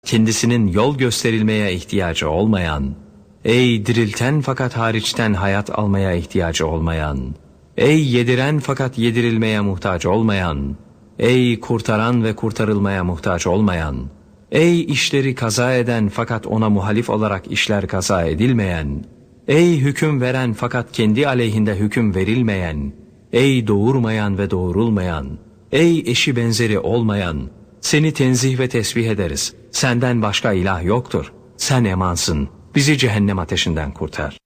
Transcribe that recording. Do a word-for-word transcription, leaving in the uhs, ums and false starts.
kendisinin yol gösterilmeye ihtiyacı olmayan, ey dirilten fakat hariçten hayat almaya ihtiyacı olmayan, ey yediren fakat yedirilmeye muhtaç olmayan, ey kurtaran ve kurtarılmaya muhtaç olmayan, ey işleri kaza eden fakat ona muhalif olarak işler kaza edilmeyen, ey hüküm veren fakat kendi aleyhinde hüküm verilmeyen, ey doğurmayan ve doğurulmayan, ey eşi benzeri olmayan, seni tenzih ve tesbih ederiz. Senden başka ilah yoktur. Sen emansın. Bizi cehennem ateşinden kurtar.